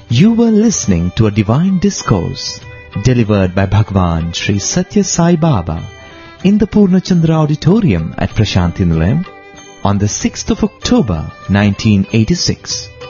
You were listening to a divine discourse delivered by Bhagwan Sri Satya Sai Baba in the Purnachandra Auditorium at Prashanti Nilayam on the 6th of October 1986.